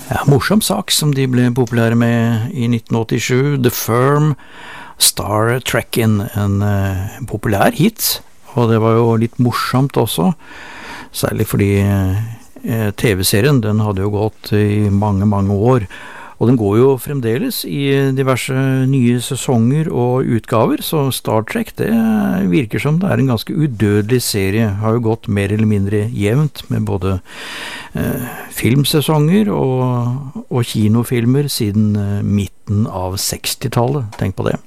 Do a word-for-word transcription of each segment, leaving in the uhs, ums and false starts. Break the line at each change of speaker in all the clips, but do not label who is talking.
Ja, morsom sak som de ble populære med i nitten åttisju, The Firm, Star Trekkin, en uh, populær hit, og det var jo litt morsomt også, særlig fordi uh, T V-serien, den hadde jo gått i mange, mange år, og den går jo fremdeles i diverse nye sesonger og utgaver, så Star Trek, det virker som det er en ganske udødelig serie, har jo gått mer eller mindre jevnt med både eh, filmsesonger og, og kinofilmer siden eh, midten av sekstitallet, tenk på det.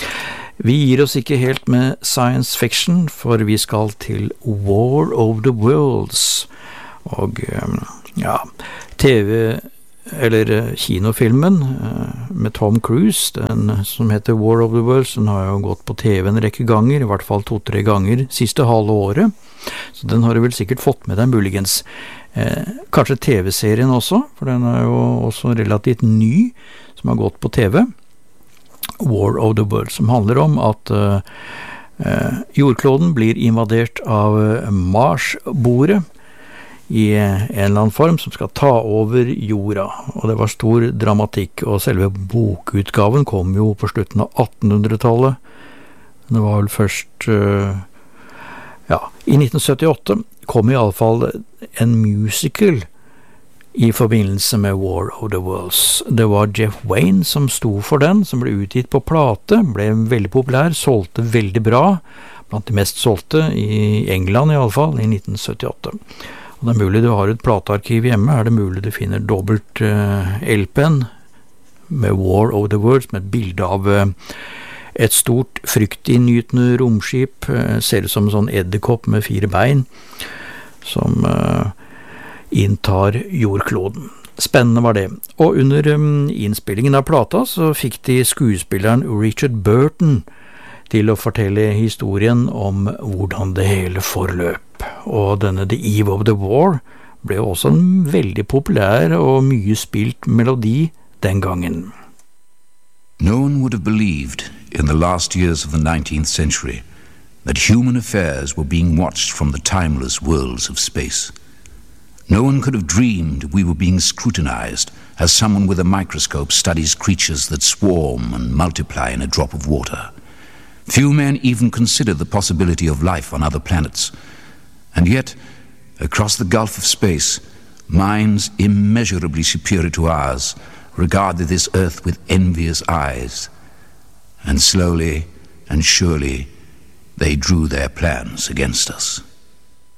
Vi gir oss ikke helt med science fiction, for vi skal til War of the Worlds, og eh, ja, T V eller kinofilmen med Tom Cruise, den som heter War of the Worlds, den har jo gått på T V en rekke ganger, i hvert fall to-tre ganger siste halve året, så den har du vel sikkert fått med deg muligens. Eh, kanskje T V-serien også, for den er jo også relativt ny, som har gått på T V. War of the Worlds, som handler om at eh, jordkloden blir invadert av Mars-boere, i en eller annen form som skal ta over jorda, og det var stor dramatikk, og selve bokutgaven kom jo på slutten av attenhundretallet. Det var vel først uh, ja, i nitten syttiåtte kom i alle fall en musical i forbindelse med War of the Worlds. Det var Jeff Wayne som sto for den, som ble utgitt på plate, ble veldig populær, solgte veldig bra, blant de mest solgte i England i alle fall, i nitten syttiåtte. Og det er mulig du har et platearkiv hjemme, er det mulig du finner dobbelt uh, L P-en med War of the Worlds, med et bilde av uh, et stort fryktinngytende romskip, uh, ser ut som en sånn edderkopp med fire bein, som uh, inntar jordkloden. Spennende var det. Og under um, innspillingen av plata så fikk de skuespilleren Richard Burton til å fortelle historien om hvordan det hele forløp. Og denne The Eve of the War ble også en veldig populær og mye spilt melodi den gangen.
No one would have believed in the last years of the nineteenth century that human affairs were being watched from the timeless worlds of space. No one could have dreamed we were being scrutinized as someone with a microscope studies creatures that swarm and multiply in a drop of water. Few men even consider the possibility of life on other planets. And yet, across the gulf of space, minds immeasurably superior to ours regarded this earth with envious eyes. And slowly and surely, they drew their plans against us.